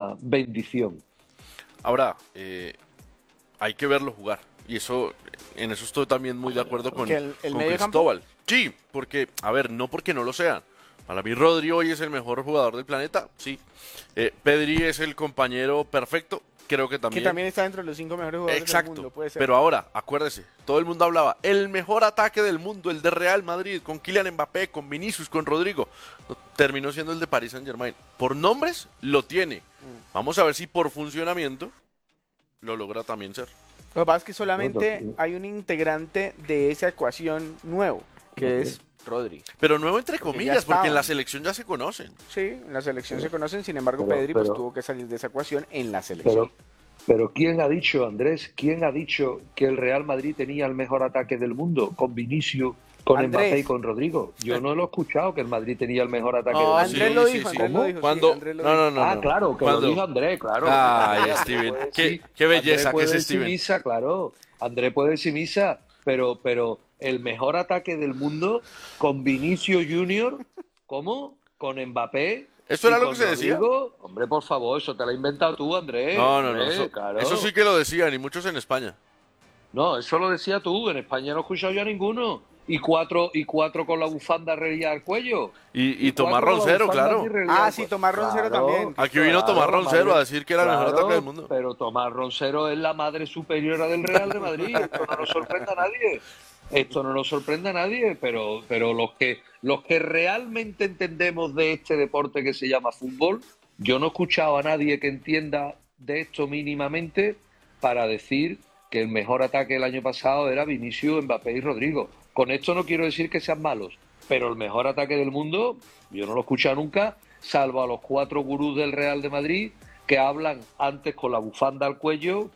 bendición. Ahora, hay que verlo jugar. Y en eso estoy también muy de acuerdo con Cristóbal. Sí, porque, a ver, no porque no lo sean. Para mí Rodri hoy es el mejor jugador del planeta, sí. Pedri es el compañero perfecto, creo que también. Que también está dentro de los 5 mejores jugadores del mundo, puede ser. Pero ahora, acuérdese, todo el mundo hablaba, el mejor ataque del mundo, el de Real Madrid, con Kylian Mbappé, con Vinicius, con Rodrigo. Terminó siendo el de Paris Saint-Germain. Por nombres, lo tiene. Vamos a ver si por funcionamiento lo logra también ser. Lo que pasa es que solamente hay un integrante de esa ecuación nuevo, que es Rodri. Pero nuevo entre comillas, porque en la selección ya se conocen. Sí, en la selección se conocen, sin embargo Pedri pues tuvo que salir de esa ecuación en la selección. Pero ¿quién ha dicho, Andrés, quién ha dicho que el Real Madrid tenía el mejor ataque del mundo con Vinicius, con Mbappé y con Rodrigo? Yo no lo he escuchado que el Madrid tenía el mejor ataque del mundo. Andrés lo dijo, Andrés lo dijo. No. Claro, que lo dijo Andrés, claro. Ay, Steven, qué belleza que es Steven. Misa, claro. Andrés puede decir misa, pero el mejor ataque del mundo con Vinicius Junior, ¿cómo? Con Mbappé. ¿Eso era lo que se decía? Hombre, por favor, eso te lo has inventado tú, Andrés. No. Claro. Eso sí que lo decían, y muchos en España. No, eso lo decía tú. En España no he escuchado yo a ninguno. Y cuatro con la bufanda reía al cuello. Y Tomás Roncero, claro. Sí, Tomás Roncero también. Aquí vino Tomás Roncero a decir que era el mejor ataque del mundo. Pero Tomás Roncero es la madre superiora del Real de Madrid. Esto no nos sorprende a nadie. Esto no nos sorprende a nadie, pero los que realmente entendemos de este deporte que se llama fútbol, yo no he escuchado a nadie que entienda de esto mínimamente para decir que el mejor ataque del año pasado era Vinicius, Mbappé y Rodrigo. Con esto no quiero decir que sean malos, pero el mejor ataque del mundo, yo no lo he escuchado nunca, salvo a los 4 gurús del Real de Madrid que hablan antes con la bufanda al cuello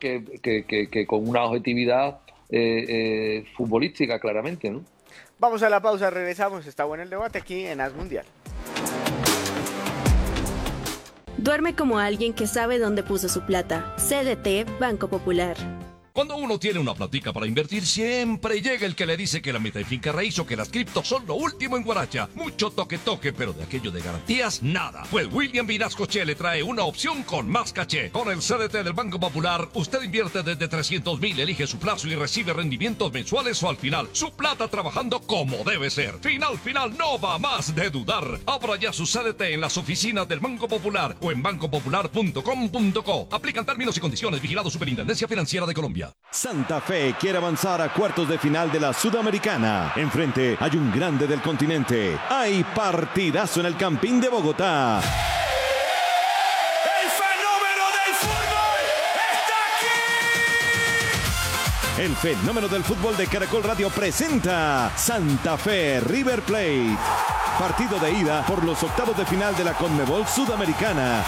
que con una objetividad futbolística, claramente, ¿no? Vamos a la pausa, regresamos. Está bueno el debate aquí en As Mundial. Duerme como alguien que sabe dónde puso su plata. CDT Banco Popular. Cuando uno tiene una platica para invertir, siempre llega el que le dice que la meta de finca raíz o que las criptos son lo último en Guaracha. Mucho toque, pero de aquello de garantías, nada. Pues William Vinascoche le trae una opción con más caché. Con el CDT del Banco Popular, usted invierte desde 300,000, elige su plazo y recibe rendimientos mensuales o al final. Su plata trabajando como debe ser. Final, no va más de dudar. Abra ya su CDT en las oficinas del Banco Popular o en bancopopular.com.co. Aplican términos y condiciones. Vigilado Superintendencia Financiera de Colombia. Santa Fe quiere avanzar a cuartos de final de la Sudamericana. Enfrente hay un grande del continente. Hay partidazo en el Campín de Bogotá. ¡El fenómeno del fútbol está aquí! El fenómeno del fútbol de Caracol Radio presenta Santa Fe River Plate. Partido de ida por los octavos de final de la Conmebol Sudamericana.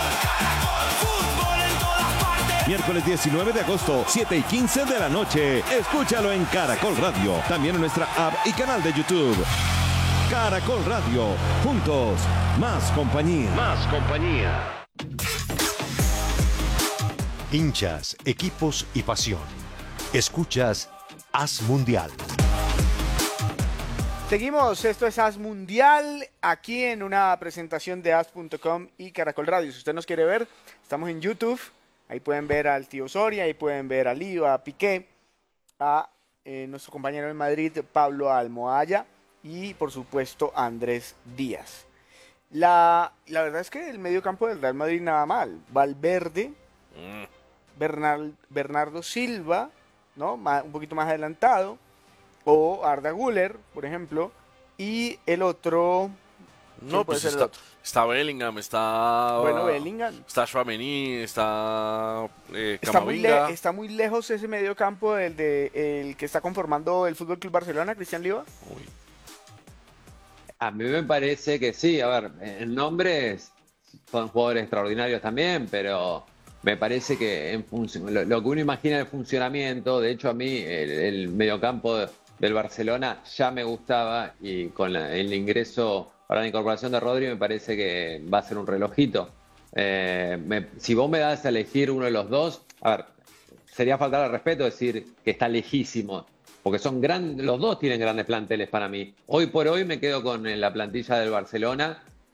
Miércoles 19 de agosto, 7:15 de la noche. Escúchalo en Caracol Radio. También en nuestra app y canal de YouTube. Caracol Radio. Juntos, más compañía. Más compañía. Hinchas, equipos y pasión. Escuchas As Mundial. Seguimos, esto es As Mundial, aquí en una presentación de as.com y Caracol Radio. Si usted nos quiere ver, estamos en YouTube. Ahí pueden ver al tío Soria, ahí pueden ver a Lío, a Piqué, a nuestro compañero en Madrid, Pablo Almohaya, y por supuesto a Andrés Díaz. La verdad es que el medio campo del Real Madrid nada mal. Valverde, Bernardo Silva, ¿no? Un poquito más adelantado, o Arda Güler, por ejemplo, y el otro... No, pues está Bellingham, Bellingham. Está Tchouaméni, está Camavinga. Está muy lejos ese medio campo el que está conformando el Fútbol Club Barcelona, Cristian Liva. A mí me parece que sí, a ver, en nombres son jugadores extraordinarios también, pero me parece que lo que uno imagina el funcionamiento, de hecho a mí el mediocampo del Barcelona ya me gustaba y con el ingreso... Ahora la incorporación de Rodri me parece que va a ser un relojito. Si vos me das a elegir uno de los dos, a ver, sería faltar al respeto decir que está lejísimo, porque son grandes, los dos tienen grandes planteles para mí. Hoy por hoy me quedo con la plantilla del Barcelona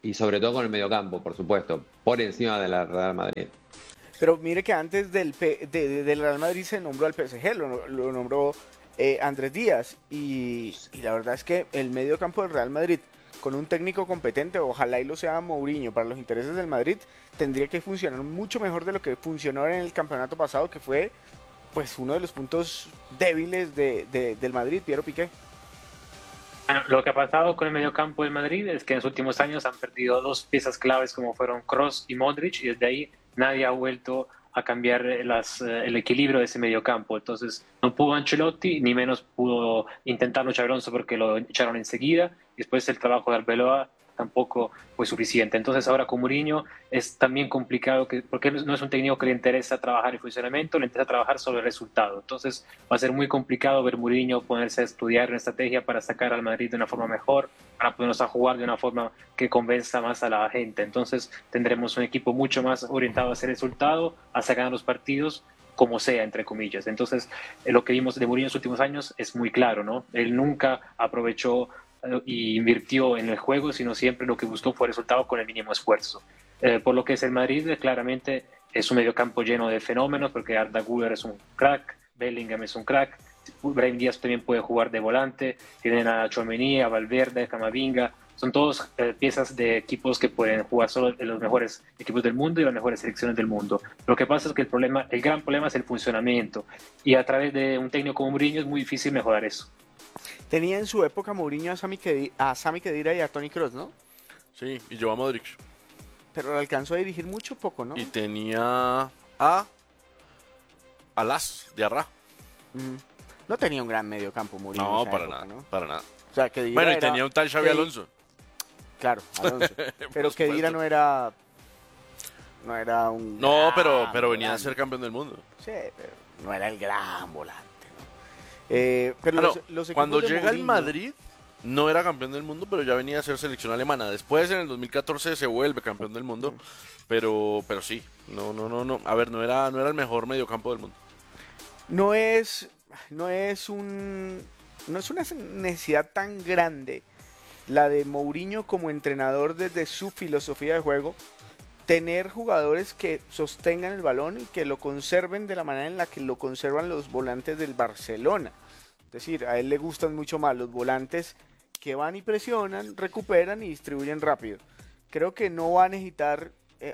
y sobre todo con el mediocampo, por supuesto, por encima de la Real Madrid. Pero mire que antes del Real Madrid se nombró al PSG, lo nombró Andrés Díaz, y la verdad es que el medio campo del Real Madrid, con un técnico competente, ojalá y lo sea Mourinho, para los intereses del Madrid, tendría que funcionar mucho mejor de lo que funcionó en el campeonato pasado, que fue pues uno de los puntos débiles del Madrid, Piero Piqué. Bueno, lo que ha pasado con el mediocampo del Madrid es que en los últimos años han perdido dos piezas claves como fueron Kroos y Modric, y desde ahí nadie ha vuelto a cambiar el equilibrio de ese mediocampo. Entonces no pudo Ancelotti, ni menos pudo intentarlo Xabi Alonso porque lo echaron enseguida. Después el trabajo de Arbeloa tampoco fue suficiente. Entonces ahora con Mourinho es también complicado porque no es un técnico que le interesa trabajar el funcionamiento, le interesa trabajar sobre el resultado. Entonces va a ser muy complicado ver Mourinho ponerse a estudiar una estrategia para sacar al Madrid de una forma mejor, para ponernos a jugar de una forma que convenza más a la gente. Entonces tendremos un equipo mucho más orientado a ese resultado, a sacar los partidos como sea, entre comillas. Entonces lo que vimos de Mourinho en los últimos años es muy claro, ¿no? Él nunca aprovechó y invirtió en el juego, sino siempre lo que buscó fue el resultado con el mínimo esfuerzo. Por lo que es el Madrid, claramente es un mediocampo lleno de fenómenos, porque Arda Güler es un crack, Bellingham es un crack, Brahim Díaz también puede jugar de volante, tienen a Tchouaméni, a Valverde, a Camavinga, son todos piezas de equipos que pueden jugar solo en los mejores equipos del mundo y las mejores selecciones del mundo. Lo que pasa es que el gran problema es el funcionamiento, y a través de un técnico como Mourinho es muy difícil mejorar eso. Tenía en su época Mourinho a Sami Khedira y a Toni Kroos, ¿no? Sí, y Joao Modric. Pero lo alcanzó a dirigir mucho poco, ¿no? Y tenía a Alas de Arra. No tenía un gran mediocampo Mourinho. No, para época, nada, ¿no? Para nada. O sea, Khedira bueno, y tenía un tal Xabi Alonso. Claro, Alonso. Pero Khedira no era un... No, pero venía a ser campeón del mundo. Sí, pero no era el gran volante. Pero los cuando llega Mourinho... el Madrid no era campeón del mundo, pero ya venía a ser selección alemana. Después en el 2014 se vuelve campeón del mundo, pero sí, no. A ver, no era el mejor mediocampo del mundo. No es una necesidad tan grande la de Mourinho como entrenador desde su filosofía de juego, tener jugadores que sostengan el balón y que lo conserven de la manera en la que lo conservan los volantes del Barcelona. Es decir, a él le gustan mucho más los volantes que van y presionan, recuperan y distribuyen rápido. Creo que no va a necesitar...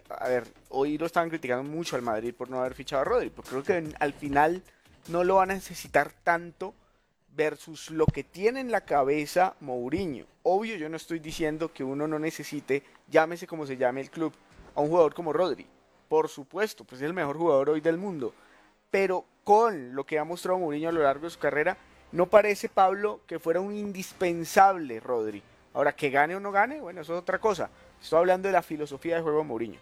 hoy lo estaban criticando mucho al Madrid por no haber fichado a Rodri, pero creo que al final no lo va a necesitar tanto versus lo que tiene en la cabeza Mourinho. Obvio, yo no estoy diciendo que uno no necesite, llámese como se llame el club, a un jugador como Rodri. Por supuesto, pues es el mejor jugador hoy del mundo. Pero con lo que ha mostrado Mourinho a lo largo de su carrera, no parece, Pablo, que fuera un indispensable Rodri. Ahora, que gane o no gane, bueno, eso es otra cosa. Estoy hablando de la filosofía de juego de Mourinho.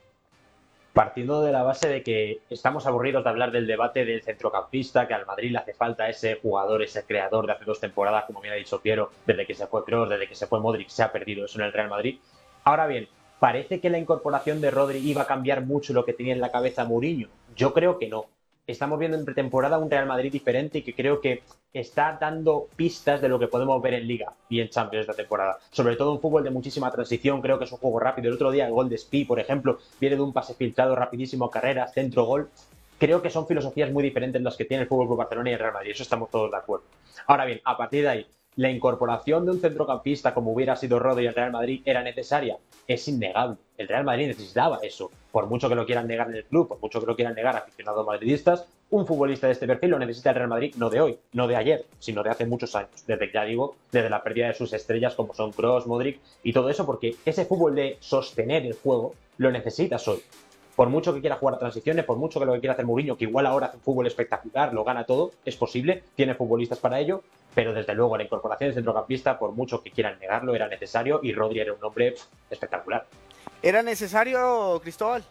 Partiendo de la base de que estamos aburridos de hablar del debate del centrocampista, que al Madrid le hace falta ese jugador, ese creador de hace 2 temporadas, como bien ha dicho Piero, desde que se fue Kroos, desde que se fue Modric, se ha perdido eso en el Real Madrid. Ahora bien, ¿parece que la incorporación de Rodri iba a cambiar mucho lo que tenía en la cabeza Mourinho? Yo creo que no. Estamos viendo en pretemporada un Real Madrid diferente y que creo que está dando pistas de lo que podemos ver en Liga y en Champions esta temporada. Sobre todo un fútbol de muchísima transición, creo que es un juego rápido. El otro día el gol de Spi, por ejemplo, viene de un pase filtrado rapidísimo a carreras, centro-gol. Creo que son filosofías muy diferentes las que tiene el Fútbol Club Barcelona y el Real Madrid. Eso estamos todos de acuerdo. Ahora bien, a partir de ahí, ¿la incorporación de un centrocampista como hubiera sido Rodri al Real Madrid era necesaria? Es innegable. El Real Madrid necesitaba eso. Por mucho que lo quieran negar en el club, por mucho que lo quieran negar aficionados madridistas, un futbolista de este perfil lo necesita el Real Madrid no de hoy, no de ayer, sino de hace muchos años. Desde, ya digo, desde la pérdida de sus estrellas como son Kroos, Modric y todo eso, porque ese fútbol de sostener el juego lo necesitas hoy. Por mucho que quiera jugar a transiciones, por mucho que lo que quiera hacer Mourinho, que igual ahora hace un fútbol espectacular, lo gana todo, es posible, tiene futbolistas para ello, pero desde luego la incorporación de centrocampista, por mucho que quieran negarlo, era necesario y Rodri era un hombre espectacular. ¿Era necesario, Cristóbal?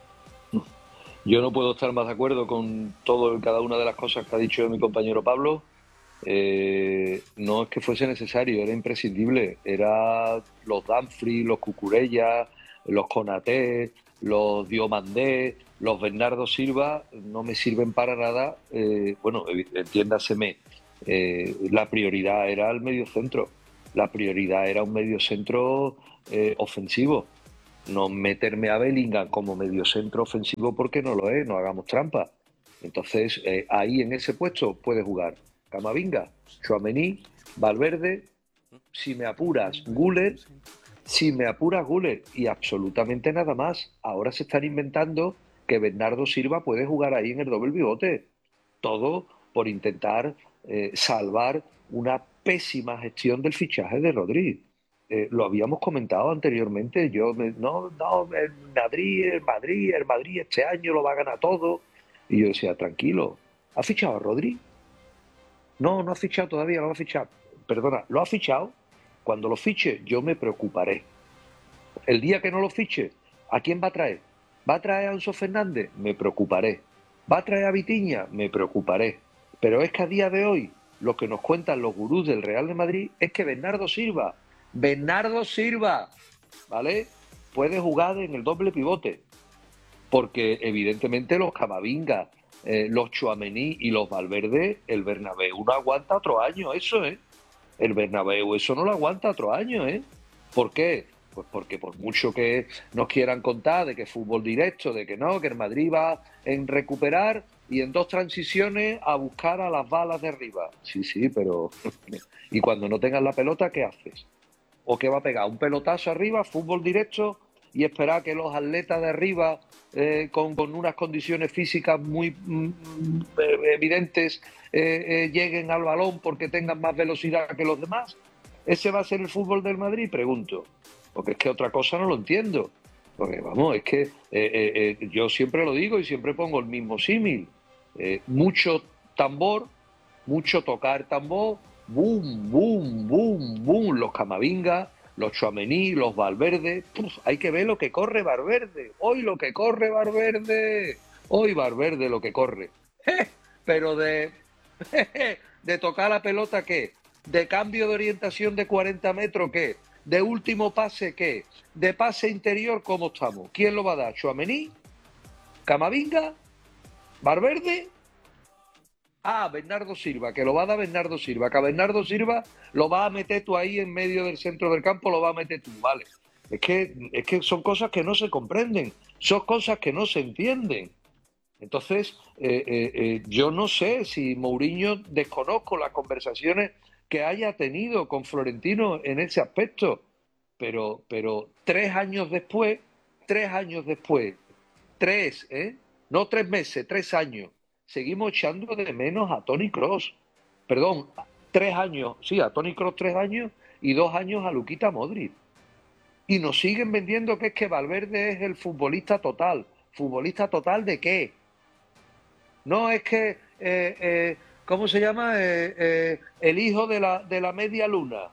Yo no puedo estar más de acuerdo con cada una de las cosas que ha dicho mi compañero Pablo. No es que fuese necesario, era imprescindible. Era los Dumfries, los Cucurella, los Konaté, los Diomandé, los Bernardo Silva, no me sirven para nada. Bueno, entiéndaseme, la prioridad era el mediocentro. La prioridad era un mediocentro ofensivo. No meterme a Bellingham como mediocentro ofensivo porque no lo es, no hagamos trampa. Entonces, ahí en ese puesto puede jugar Camavinga, Tchouaméni, Valverde, si me apuras, Güler, y absolutamente nada más. Ahora se están inventando que Bernardo Silva puede jugar ahí en el doble pivote. Todo por intentar salvar una pésima gestión del fichaje de Rodri. Lo habíamos comentado anteriormente. El Madrid este año lo va a ganar todo. Y yo decía, tranquilo, ¿ha fichado a Rodri? No ha fichado todavía, no lo ha fichado. Perdona, ¿lo ha fichado? Cuando lo fiche, yo me preocuparé. El día que no lo fiche, ¿a quién va a traer? ¿Va a traer a Enzo Fernández? Me preocuparé. ¿Va a traer a Vitinha? Me preocuparé. Pero es que a día de hoy, lo que nos cuentan los gurús del Real de Madrid es que Bernardo Silva, ¿vale?, puede jugar en el doble pivote. Porque evidentemente los Camavinga, los Tchouaméni y los Valverde, el Bernabéu no aguanta otro año eso, ¿eh? El Bernabéu eso no lo aguanta otro año, ¿eh? ¿Por qué? Pues porque por mucho que nos quieran contar de que fútbol directo, de que no, que el Madrid va en recuperar y en 2 transiciones a buscar a las balas de arriba. Sí, pero... ¿Y cuando no tengas la pelota, qué haces? ¿O qué va a pegar? ¿Un pelotazo arriba, fútbol directo, y esperar que los atletas de arriba, con unas condiciones físicas muy evidentes, lleguen al balón porque tengan más velocidad que los demás? ¿Ese va a ser el fútbol del Madrid? Pregunto. Porque es que otra cosa no lo entiendo. Porque vamos, es que yo siempre lo digo y siempre pongo el mismo símil. Mucho tambor, mucho tocar tambor, boom, boom, boom, boom, los Camavinga, los Tchouaméni, los Valverde. Hay que ver lo que corre Valverde. Hoy lo que corre Valverde. Hoy Valverde lo que corre. Pero de tocar la pelota, ¿qué? De cambio de orientación de 40 metros, ¿qué? De último pase, ¿qué? De pase interior, ¿cómo estamos? ¿Quién lo va a dar? ¿Tchouaméni? ¿Camavinga? ¿Valverde? Bernardo Silva, que lo va a dar Bernardo Silva. Que a Bernardo Silva lo vas a meter tú ahí en medio del centro del campo, lo vas a meter tú, vale. Es que son cosas que no se comprenden, son cosas que no se entienden. Entonces, yo no sé si Mourinho, desconozco las conversaciones que haya tenido con Florentino en ese aspecto, pero 3 años después, no 3 meses, 3 años, seguimos echando de menos a Toni Kroos. Perdón, 3 años, sí, a Toni Kroos 3 años y 2 años a Luka Modric. Y nos siguen vendiendo que es que Valverde es el futbolista total. ¿Futbolista total de qué? No es que, ¿cómo se llama? El hijo de la media luna.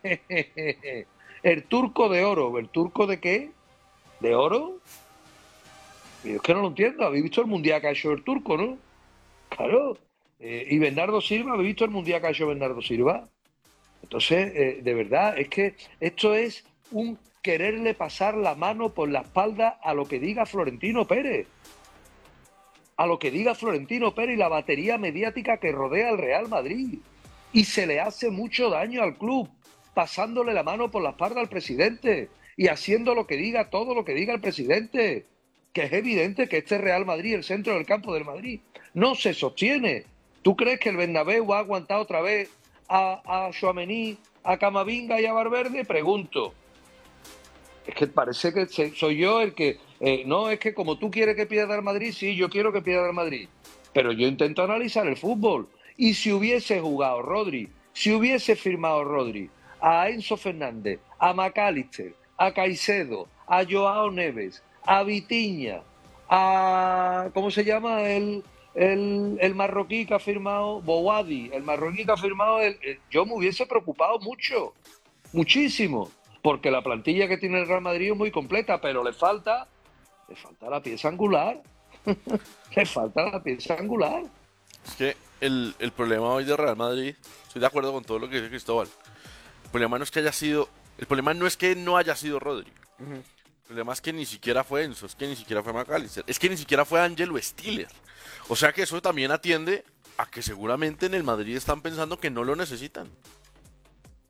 El turco de oro. ¿El turco de qué? ¿De oro? Yo es que no lo entiendo. ¿Habéis visto el mundial que ha hecho el turco, no? Claro. ¿Y Bernardo Silva? ¿Habéis visto el mundial que ha hecho Bernardo Silva? Entonces, de verdad, es que esto es un quererle pasar la mano por la espalda a lo que diga Florentino Pérez. A lo que diga Florentino Pérez y la batería mediática que rodea al Real Madrid. Y se le hace mucho daño al club, pasándole la mano por la espalda al presidente y haciendo lo que diga, todo lo que diga el presidente. Que es evidente que este Real Madrid, el centro del campo del Madrid, no se sostiene. ¿Tú crees que el Bernabéu va a aguantar otra vez a Tchouaméni, a Camavinga y a Valverde? Pregunto. Es que parece que soy yo el que... no, es que como tú quieres que pierda el Madrid, sí, yo quiero que pierda el Madrid. Pero yo intento analizar el fútbol. Y si hubiese jugado Rodri, si hubiese firmado Rodri, a Enzo Fernández, a McAllister, a Caicedo, a Joao Neves, a Vitinha, a... ¿cómo se llama? El marroquí que ha firmado Bouadi, el marroquí que ha firmado... yo me hubiese preocupado mucho, muchísimo. Porque la plantilla que tiene el Real Madrid es muy completa, pero le falta la pieza angular. Le falta la pieza angular. Es que el problema hoy del Real Madrid, estoy de acuerdo con todo lo que dice Cristóbal. El problema no es que haya sido, el problema no es que no haya sido Rodri. El problema es que ni siquiera fue Enzo, es que ni siquiera fue McAllister, es que ni siquiera fue Ángelo Stiller. O sea que eso también atiende a que seguramente en el Madrid están pensando que no lo necesitan.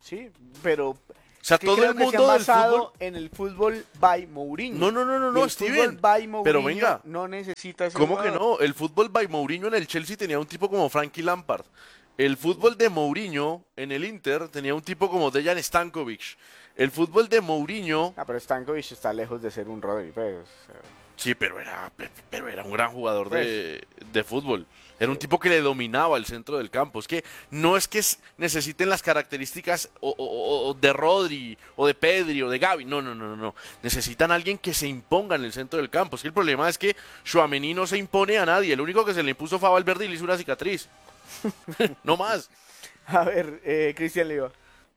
Sí, pero... O sea, todo el mundo del fútbol en el fútbol by Mourinho. No, Steven. El fútbol by Mourinho pero venga, no necesita ese ¿cómo jugador? que no? El fútbol by Mourinho en el Chelsea tenía un tipo como Frankie Lampard. El fútbol de Mourinho en el Inter tenía un tipo como Dejan Stankovic. El fútbol de Mourinho... pero Stankovic está lejos de ser un Rodri, pues. Sí, pero era un gran jugador de fútbol. Era un tipo que le dominaba el centro del campo. Es que no es que necesiten las características o de Rodri, o de Pedri, o de Gavi. No. Necesitan a alguien que se imponga en el centro del campo. Es que el problema es que Tchouaméni no se impone a nadie. El único que se le impuso fue a Valverde y le hizo una cicatriz. No más. A ver, Cristian Leiva.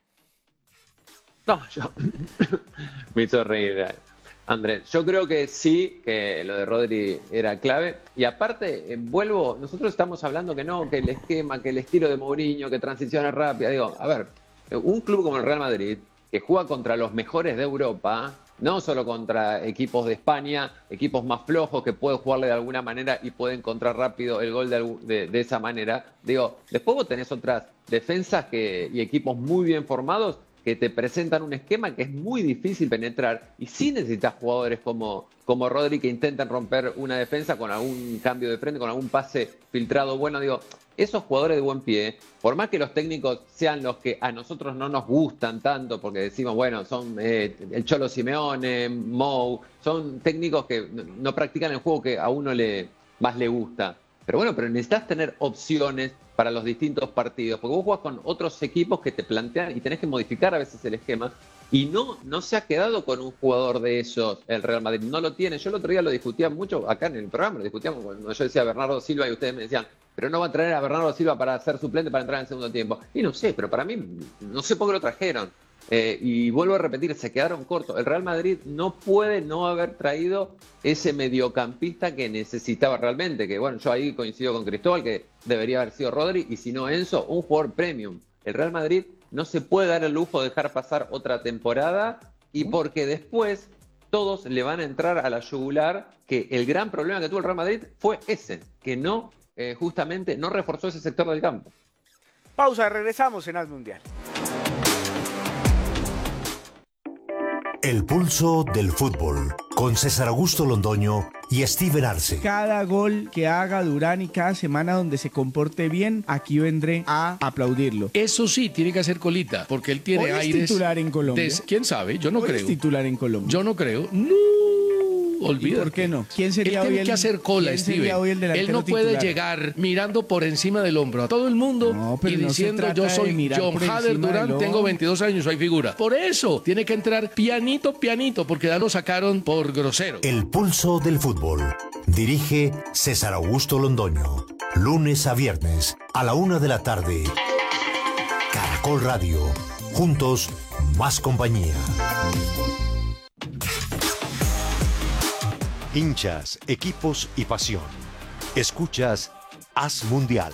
No, yo me hizo reír, Andrés. Yo creo que sí, que lo de Rodri era clave. Y aparte, nosotros estamos hablando que no, que el esquema, que el estilo de Mourinho, que transiciona rápida. Digo, a ver, un club como el Real Madrid, que juega contra los mejores de Europa, no solo contra equipos de España, equipos más flojos que pueden jugarle de alguna manera y pueden encontrar rápido el gol de esa manera. Digo, después vos tenés otras defensas y equipos muy bien formados que te presentan un esquema que es muy difícil penetrar y sí necesitas jugadores como Rodri que intentan romper una defensa con algún cambio de frente, con algún pase filtrado bueno. Digo, esos jugadores de buen pie, por más que los técnicos sean los que a nosotros no nos gustan tanto, porque decimos, bueno, son el Cholo Simeone, Mou, son técnicos que no practican el juego que a uno más le gusta. Pero bueno, pero necesitas tener opciones para los distintos partidos, porque vos jugás con otros equipos que te plantean y tenés que modificar a veces el esquema, y no se ha quedado con un jugador de esos el Real Madrid, no lo tiene. Yo el otro día lo discutía mucho, acá en el programa lo discutíamos cuando yo decía Bernardo Silva y ustedes me decían, pero no va a traer a Bernardo Silva para ser suplente para entrar en el segundo tiempo. Y no sé, pero para mí, no sé por qué lo trajeron. Y vuelvo a repetir, se quedaron cortos. El Real Madrid no puede no haber traído ese mediocampista que necesitaba realmente, que bueno, yo ahí coincido con Cristóbal, que debería haber sido Rodri, y si no Enzo, un jugador premium. El Real Madrid no se puede dar el lujo de dejar pasar otra temporada, y porque después todos le van a entrar a la yugular, que el gran problema que tuvo el Real Madrid fue ese, que justamente no reforzó ese sector del campo. Pausa, regresamos en As Mundial. El pulso del fútbol, con César Augusto Londoño y Steven Arce. Cada gol que haga Durán y cada semana donde se comporte bien, aquí vendré a aplaudirlo. Eso sí, tiene que hacer colita, porque él tiene aires... ¿Hoy es titular en Colombia? ¿Quién sabe? Yo no creo. ¿Hoy es titular en Colombia? Yo no creo. No. Olvídate. ¿Por qué no? ¿Quién sería él hoy tiene que hacer cola, Steven. Él no puede titular? llegar mirando por encima del hombro a todo el mundo y diciendo yo soy John Hader Durán, tengo 22 años, soy figura. Por eso tiene que entrar pianito, porque ya lo sacaron por grosero. El pulso del fútbol. Dirige César Augusto Londoño. Lunes a viernes a la 1 de la tarde. Caracol Radio. Juntos, más compañía. Hinchas, equipos y pasión. Escuchas As Mundial.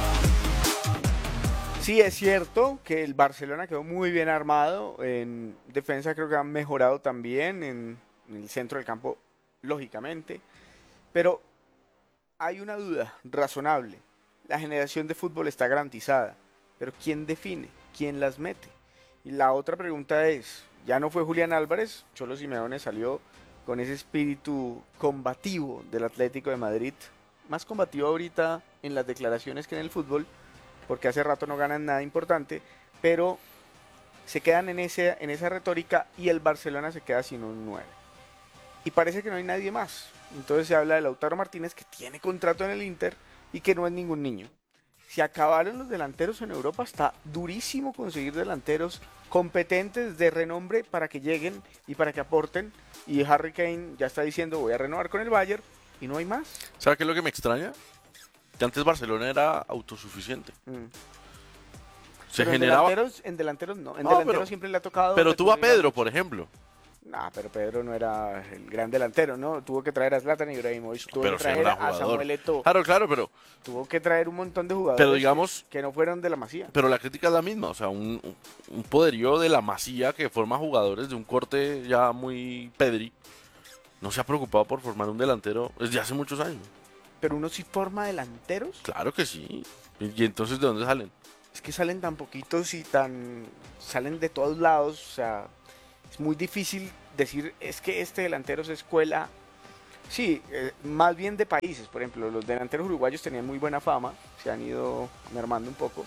Sí, es cierto que el Barcelona quedó muy bien armado. En defensa creo que han mejorado también. En el centro del campo, lógicamente. Pero hay una duda razonable. La generación de fútbol está garantizada. Pero ¿quién define? ¿Quién las mete? Y la otra pregunta es, ya no fue Julián Álvarez. Cholo Simeone salió con ese espíritu combativo del Atlético de Madrid, más combativo ahorita en las declaraciones que en el fútbol, porque hace rato no ganan nada importante, pero se quedan en esa retórica y el Barcelona se queda sin un 9. Y parece que no hay nadie más. Entonces se habla de Lautaro Martínez, que tiene contrato en el Inter y que no es ningún niño. Se acabaron los delanteros en Europa, está durísimo conseguir delanteros competentes de renombre para que lleguen y para que aporten. Y Harry Kane ya está diciendo voy a renovar con el Bayern y no hay más. ¿Sabes qué es lo que me extraña? Que antes Barcelona era autosuficiente. Se generaba... En delanteros no, en delanteros siempre le ha tocado... Pero tuvo a Pedro, por ejemplo. Nah, pero Pedro no era el gran delantero, ¿no? Tuvo que traer a Zlatan Ibrahimovic, tuvo que traer a Samuel Eto'o. Claro, pero... Tuvo que traer un montón de jugadores pero digamos, que no fueron de la Masía. Pero la crítica es la misma, o sea, un poderío de la Masía que forma jugadores de un corte ya muy Pedri. No se ha preocupado por formar un delantero desde hace muchos años. ¿Pero uno sí forma delanteros? Claro que sí. ¿Y entonces de dónde salen? es que salen tan poquitos y salen de todos lados, o sea, es muy difícil decir, es que este delantero se escuela. Sí, más bien de países, por ejemplo, los delanteros uruguayos tenían muy buena fama, se han ido mermando un poco.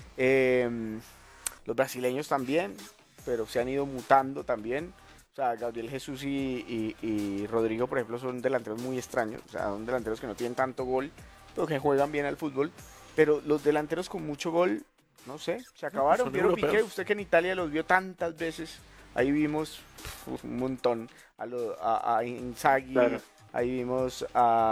Los brasileños también, pero se han ido mutando también. O sea, Gabriel Jesús y Rodrigo, por ejemplo, son delanteros muy extraños. O sea, son delanteros que no tienen tanto gol, pero que juegan bien al fútbol. Pero los delanteros con mucho gol, no sé, se acabaron. Piero Piqué, usted que en Italia los vio tantas veces, ahí vimos un montón a Inzaghi, claro. Ahí vimos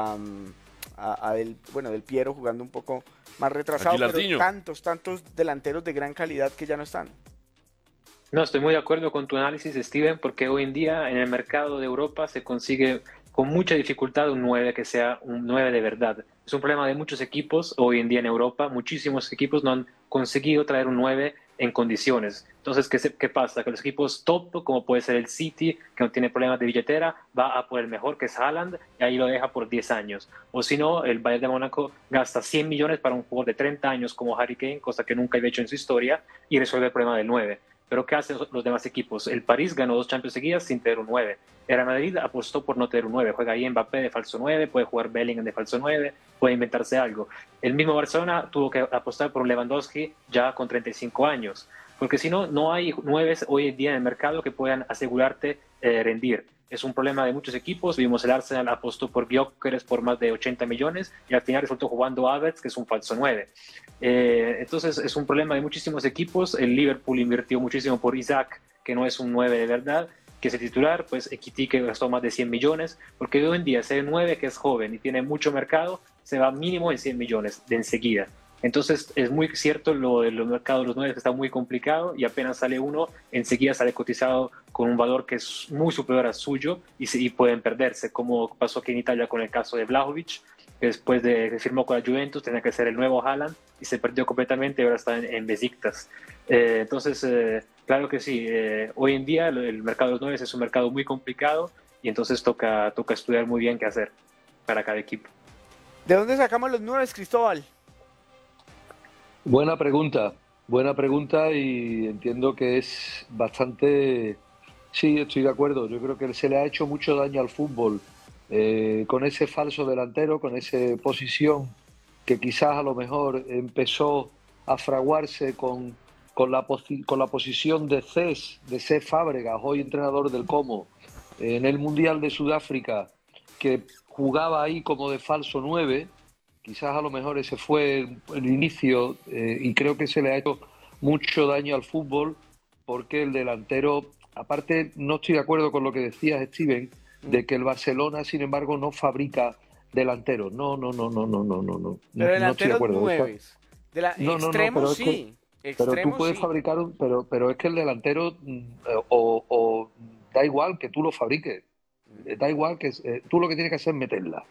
del Piero jugando un poco más retrasado, pero tantos delanteros de gran calidad que ya no están. No, estoy muy de acuerdo con tu análisis, Steven, porque hoy en día en el mercado de Europa se consigue con mucha dificultad un 9 que sea un 9 de verdad. Es un problema de muchos equipos hoy en día en Europa. Muchísimos equipos no han conseguido traer un 9 en condiciones. Entonces, ¿qué pasa? Que los equipos top, como puede ser el City, que no tiene problemas de billetera, va a por el mejor, que es Haaland, y ahí lo deja por 10 años. O si no, el Bayern de Mónaco gasta 100 millones para un jugador de 30 años como Harry Kane, cosa que nunca había hecho en su historia, y resuelve el problema del 9. Pero ¿qué hacen los demás equipos? El París ganó 2 Champions seguidas sin tener un 9. El Real Madrid apostó por no tener un 9. Juega ahí Mbappé de falso 9, puede jugar Bellingham de falso 9, puede inventarse algo. El mismo Barcelona tuvo que apostar por un Lewandowski ya con 35 años. Porque si no, no hay 9 hoy en día en el mercado que puedan asegurarte rendir. Es un problema de muchos equipos. Vimos el Arsenal apostó por Gyökeres por más de 80 millones y al final resultó jugando Havertz, que es un falso 9. Entonces es un problema de muchísimos equipos. El Liverpool invirtió muchísimo por Isaac, que no es un 9 de verdad, que es el titular. Pues Ekitike que gastó más de 100 millones, porque hoy en día ese 9 que es joven y tiene mucho mercado, se va mínimo en 100 millones de enseguida. Entonces es muy cierto lo del mercado de los 9 que está muy complicado y apenas sale uno, enseguida sale cotizado con un valor que es muy superior al suyo y pueden perderse, como pasó aquí en Italia con el caso de Vlahovic, que después de que firmó con la Juventus tenía que ser el nuevo Haaland y se perdió completamente y ahora está en Besiktas. Entonces, claro que sí, hoy en día el mercado de los 9 es un mercado muy complicado y entonces toca estudiar muy bien qué hacer para cada equipo. ¿De dónde sacamos los 9, Cristóbal? Buena pregunta y entiendo que es bastante... Sí, estoy de acuerdo. Yo creo que se le ha hecho mucho daño al fútbol con ese falso delantero, con esa posición que quizás a lo mejor empezó a fraguarse con la posición de Cesc Fábregas, hoy entrenador del Como, en el Mundial de Sudáfrica, que jugaba ahí como de falso 9. Quizás a lo mejor ese fue el inicio y creo que se le ha hecho mucho daño al fútbol porque el delantero, aparte no estoy de acuerdo con lo que decías, Steven, de que el Barcelona, sin embargo, no fabrica delanteros. No. Pero delanteros nueves. Extremos sí. Pero tú puedes fabricar pero es que el delantero o da igual que tú lo fabriques. Da igual que tú lo que tienes que hacer es meterla.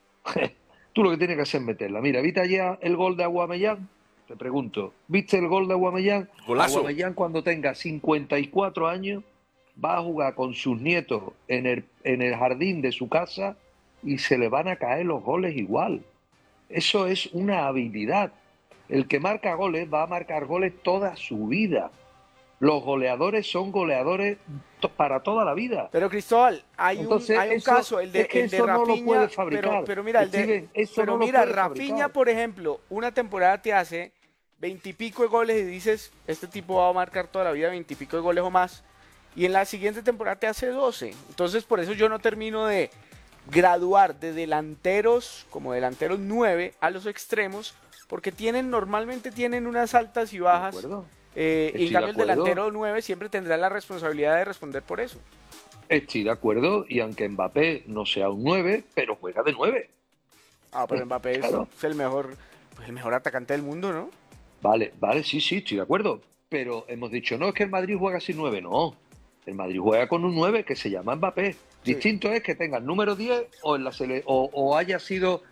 Tú lo que tienes que hacer es meterla. Mira, ¿viste ayer el gol de Aubameyang? Te pregunto, ¿viste el gol de Aubameyang? Golazo. Aubameyang cuando tenga 54 años va a jugar con sus nietos en el jardín de su casa y se le van a caer los goles igual. Eso es una habilidad. El que marca goles va a marcar goles toda su vida. Los goleadores son goleadores para toda la vida. Pero Cristóbal, hay un caso, el de Rafinha, no lo puede fabricar. Pero mira, Rafinha, por ejemplo, una temporada te hace 20 y pico de goles y dices, este tipo va a marcar toda la vida 20 y pico de goles o más, y en la siguiente temporada te hace 12. Entonces, por eso yo no termino de graduar de delanteros como delanteros 9 a los extremos, porque normalmente tienen unas altas y bajas. Y en cambio el delantero 9 siempre tendrá la responsabilidad de responder por eso. Estoy de acuerdo, y aunque Mbappé no sea un 9, pero juega de 9. Pero Mbappé es el mejor atacante del mundo, ¿no? Vale, sí, estoy de acuerdo. Pero hemos dicho, no, es que el Madrid juega sin 9, no. El Madrid juega con un 9 que se llama Mbappé. Sí. Distinto es que tenga el número 10 o haya sido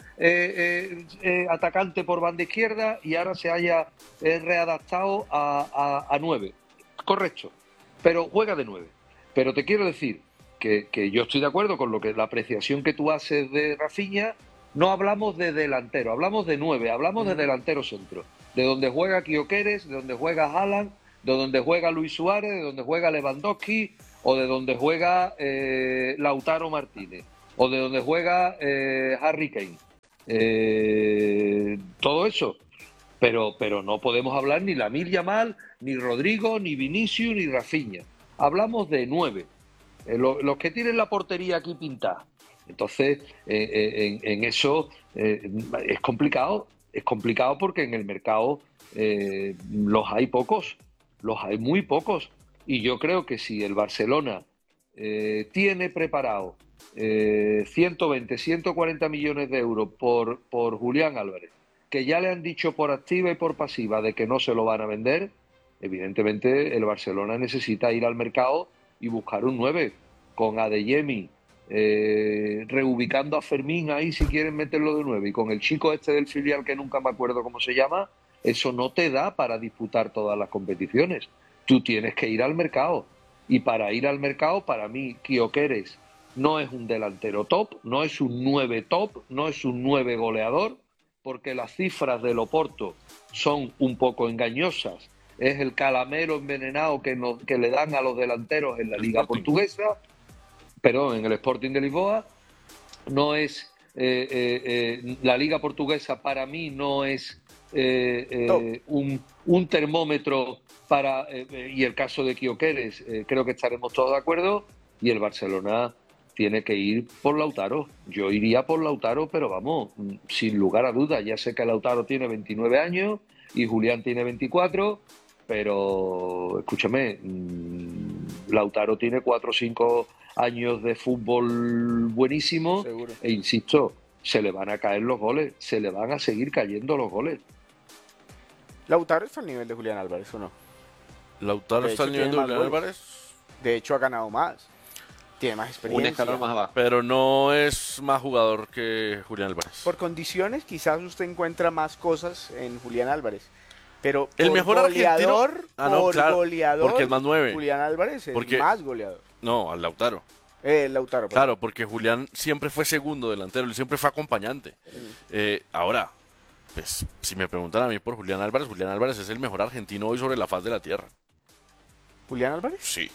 atacante por banda izquierda y ahora se haya readaptado a 9. Correcto. Pero juega de 9. Pero te quiero decir que yo estoy de acuerdo con la apreciación que tú haces de Rafinha. No hablamos de delantero, hablamos de 9, hablamos de delantero centro. de donde juega Gyökeres, de donde juega Haaland, de donde juega Luis Suárez, de donde juega Lewandowski, o de donde juega Lautaro Martínez, o de donde juega Harry Kane. Todo eso. Pero no podemos hablar ni Lamine Yamal, ni Rodrigo, ni Vinicius, ni Rafinha. Hablamos de 9. Los que tienen la portería aquí pintada. Entonces, en eso es complicado. Es complicado porque en el mercado los hay pocos. Los hay muy pocos. Y yo creo que si el Barcelona tiene preparado 120, 140 millones de euros por Julián Álvarez, que ya le han dicho por activa y por pasiva de que no se lo van a vender, evidentemente el Barcelona necesita ir al mercado y buscar un 9, con Adeyemi, reubicando a Fermín ahí si quieren meterlo de 9, y con el chico este del filial que nunca me acuerdo cómo se llama. Eso no te da para disputar todas las competiciones. Tú tienes que ir al mercado, y para ir al mercado, para mí, Gyökeres no es un delantero top, no es un 9 top, no es un 9 goleador, porque las cifras del Oporto son un poco engañosas. Es el calamero envenenado que le dan a los delanteros en la Liga Portuguesa, perdón, en el Sporting de Lisboa. No es la Liga Portuguesa, para mí no es un termómetro para y el caso de Gyökeres, creo que estaremos todos de acuerdo, y el Barcelona tiene que ir por Lautaro. Yo iría por Lautaro, pero vamos, sin lugar a dudas. Ya sé que Lautaro tiene 29 años y Julián tiene 24, pero escúchame, Lautaro tiene 4 o 5 años de fútbol buenísimo. Seguro. E insisto, se le van a caer los goles, se le van a seguir cayendo los goles. ¿Lautaro está al nivel de Julián Álvarez o no? ¿Lautaro está al nivel de Julián Álvarez? De hecho, ha ganado más. Tiene más experiencia. Un escalón más abajo. Pero no es más jugador que Julián Álvarez. Por condiciones, quizás usted encuentra más cosas en Julián Álvarez. Pero el mejor goleador, argentino. Goleador, porque es más 9. Julián Álvarez es más goleador. No, al Lautaro. Lautaro. Claro, porque Julián siempre fue segundo delantero, él siempre fue acompañante. Ahora, pues, si me preguntan a mí por Julián Álvarez es el mejor argentino hoy sobre la faz de la tierra. ¿Julián Álvarez? Sí.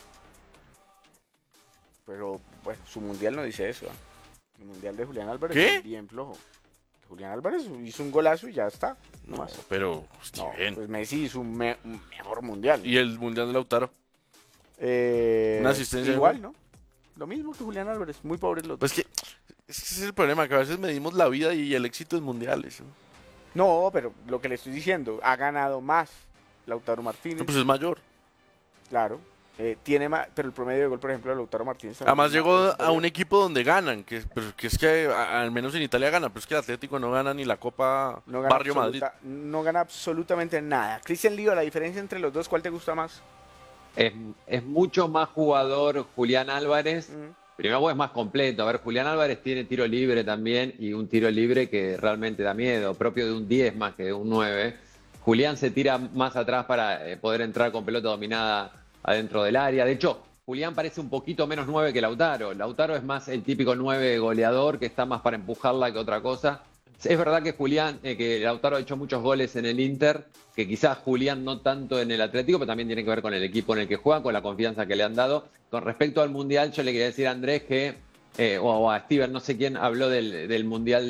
Pero, bueno, su mundial no dice eso. El mundial de Julián Álvarez es bien flojo. Julián Álvarez hizo un golazo y ya está. No más. Pero, bien. Pues Messi hizo un mejor mundial. ¿Y el mundial de Lautaro? Una asistencia igual, ¿no? Lo mismo que Julián Álvarez, muy pobre el otro. Pues que ese es el problema, que a veces medimos la vida y el éxito en mundiales. No, pero lo que le estoy diciendo, ha ganado más Lautaro Martínez. No, pues es mayor. Claro. Tiene más, pero el promedio de gol, por ejemplo, de Lautaro Martínez. Además llegó a un equipo donde ganan, que es que al menos en Italia gana, pero es que el Atlético no gana ni la Copa Barrio Madrid. No gana absolutamente nada. Cristian Lío, la diferencia entre los dos, ¿cuál te gusta más? Es mucho más jugador Julián Álvarez. Primero es más completo. A ver, Julián Álvarez tiene tiro libre también, y un tiro libre que realmente da miedo, propio de un 10 más que de un 9. Julián se tira más atrás para poder entrar con pelota dominada adentro del área. De hecho, Julián parece un poquito menos 9 que Lautaro. Lautaro es más el típico 9 goleador que está más para empujarla que otra cosa. Es verdad que que Lautaro ha hecho muchos goles en el Inter, que quizás Julián no tanto en el Atlético, pero también tiene que ver con el equipo en el que juega, con la confianza que le han dado. Con respecto al Mundial, yo le quería decir a Andrés que, o a Steven, no sé quién habló del Mundial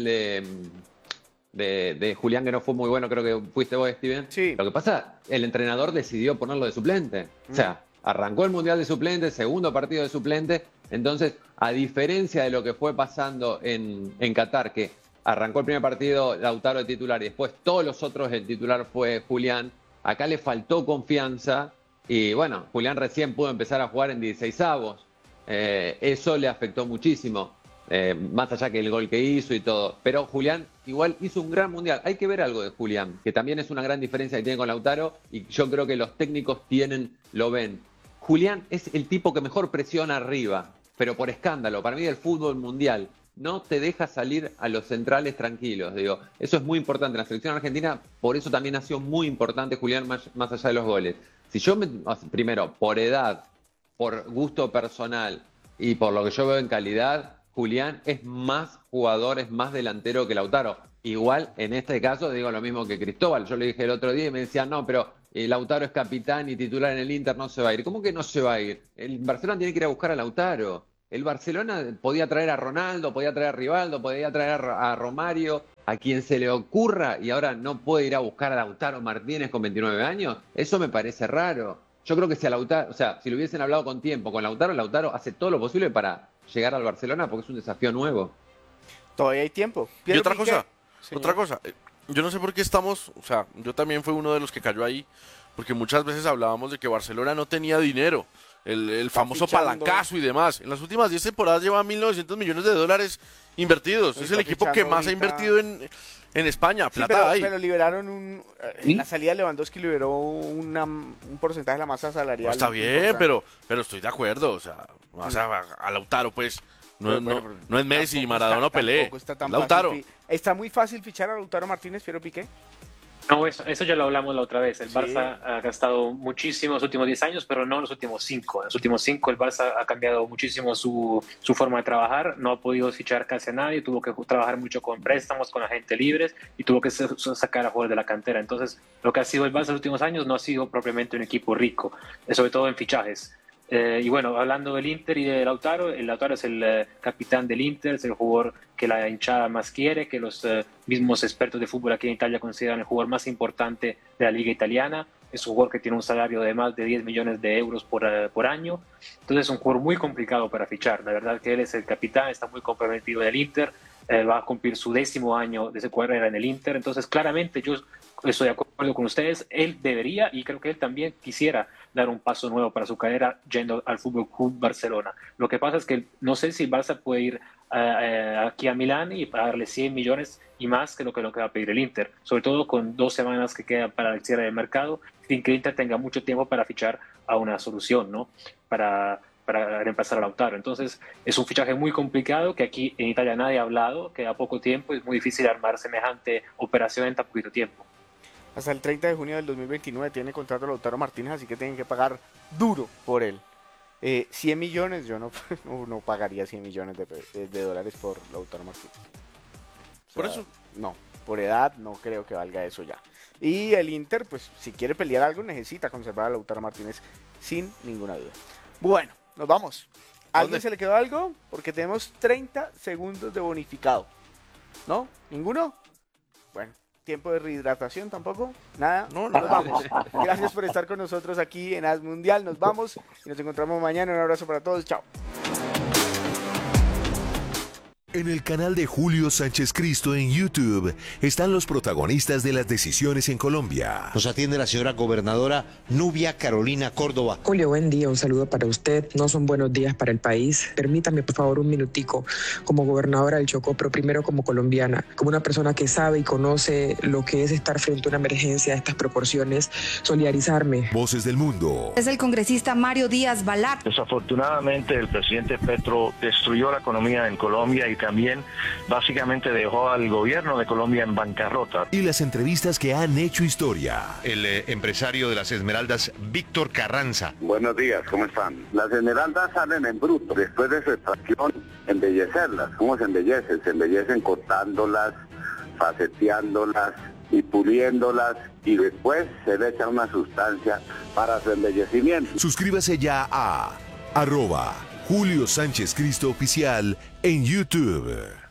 de Julián, que no fue muy bueno, creo que fuiste vos, Steven. Sí. Lo que pasa, el entrenador decidió ponerlo de suplente. O sea, arrancó el Mundial de suplente, segundo partido de suplente. Entonces, a diferencia de lo que fue pasando en Qatar, que arrancó el primer partido Lautaro de titular y después todos los otros el titular fue Julián, acá le faltó confianza y bueno, Julián recién pudo empezar a jugar en 16avos. Eso le afectó muchísimo. Más allá que el gol que hizo y todo, pero Julián igual hizo un gran mundial. Hay que ver algo de Julián, que también es una gran diferencia que tiene con Lautaro, y yo creo que los técnicos lo ven. Julián es el tipo que mejor presiona arriba, pero por escándalo. Para mí del fútbol mundial no te deja salir a los centrales tranquilos, digo, eso es muy importante en la selección argentina. Por eso también ha sido muy importante Julián, más allá de los goles. Si yo primero, por edad, por gusto personal y por lo que yo veo en calidad, Julián es más jugador, es más delantero que Lautaro. Igual, en este caso, digo lo mismo que Cristóbal. Yo le dije el otro día y me decían, no, pero Lautaro es capitán y titular en el Inter, no se va a ir. ¿Cómo que no se va a ir? El Barcelona tiene que ir a buscar a Lautaro. El Barcelona podía traer a Ronaldo, podía traer a Rivaldo, podía traer a Romario, a quien se le ocurra, y ahora no puede ir a buscar a Lautaro Martínez con 29 años. Eso me parece raro. Yo creo que si a Lautaro, si lo hubiesen hablado con tiempo con Lautaro hace todo lo posible para llegar al Barcelona porque es un desafío nuevo. Todavía hay tiempo. Y otra cosa, yo no sé por qué estamos, yo también fui uno de los que cayó ahí, porque muchas veces hablábamos de que Barcelona no tenía dinero, el famoso palancazo y demás. En las últimas 10 temporadas lleva 1.900 millones de dólares invertidos. Es el equipo que más ha invertido en España. Plata hay. Pero liberaron la salida de Lewandowski liberó un porcentaje de la masa salarial. No, está bien, pero estoy de acuerdo. A Lautaro, pues. No es Messi, Maradona, Pelé. Lautaro. Está muy fácil fichar a Lautaro Martínez, Piero Piqué. No, eso ya lo hablamos la otra vez. El Barça ha gastado muchísimo en los últimos 10 años, pero no en los últimos 5. En los últimos 5 el Barça ha cambiado muchísimo su forma de trabajar. No ha podido fichar casi a nadie. Tuvo que trabajar mucho con préstamos, con agentes libres y tuvo que sacar a jugadores de la cantera. Entonces, lo que ha sido el Barça en los últimos años no ha sido propiamente un equipo rico, sobre todo en fichajes. Y bueno, hablando del Inter y de Lautaro, el Lautaro es el capitán del Inter, es el jugador que la hinchada más quiere, que los mismos expertos de fútbol aquí en Italia consideran el jugador más importante de la liga italiana. Es un jugador que tiene un salario de más de 10 millones de euros por año. Entonces es un jugador muy complicado para fichar. La verdad que él es el capitán, está muy comprometido en el Inter, va a cumplir su 10º año de su carrera en el Inter. Entonces claramente yo estoy de acuerdo con ustedes, él debería y creo que él también quisiera dar un paso nuevo para su carrera yendo al Fútbol Club Barcelona. Lo que pasa es que no sé si Barça puede ir aquí a Milán y pagarle 100 millones y más que lo que va a pedir el Inter, sobre todo con 2 semanas que quedan para el cierre del mercado, sin que el Inter tenga mucho tiempo para fichar a una solución, ¿no? Para reemplazar a Lautaro. Entonces es un fichaje muy complicado que aquí en Italia nadie ha hablado, queda poco tiempo y es muy difícil armar semejante operación en tan poquito tiempo. Hasta el 30 de junio del 2029 tiene contrato Lautaro Martínez, así que tienen que pagar duro por él. 100 millones, yo no pagaría 100 millones de dólares por Lautaro Martínez. ¿Por eso? No, por edad no creo que valga eso ya. Y el Inter, pues si quiere pelear algo, necesita conservar a Lautaro Martínez sin ninguna duda. Bueno, nos vamos. ¿A alguien se le quedó algo? Porque tenemos 30 segundos de bonificado. ¿No? ¿Ninguno? Bueno. ¿Tiempo de rehidratación tampoco? ¿Nada? No, nos vamos. Gracias por estar con nosotros aquí en AS Mundial. Nos vamos y nos encontramos mañana. Un abrazo para todos. Chao. En el canal de Julio Sánchez Cristo en YouTube están los protagonistas de las decisiones en Colombia. Nos atiende la señora gobernadora Nubia Carolina Córdoba. Julio, buen día, un saludo para usted. No son buenos días para el país. Permítame, por favor, un minutico. Como gobernadora del Chocó, pero primero como colombiana, como una persona que sabe y conoce lo que es estar frente a una emergencia de estas proporciones, solidarizarme. Voces del mundo. Es el congresista Mario Díaz Balart. Desafortunadamente, el presidente Petro destruyó la economía en Colombia y también básicamente dejó al gobierno de Colombia en bancarrota. Y las entrevistas que han hecho historia. El empresario de las Esmeraldas, Víctor Carranza. Buenos días, ¿cómo están? Las esmeraldas salen en bruto. Después de su extracción, embellecerlas. ¿Cómo se embellecen? Se embellecen cortándolas, faceteándolas y puliéndolas. Y después se le echa una sustancia para su embellecimiento. Suscríbase ya a @Julio Sánchez Cristo Oficial en YouTube.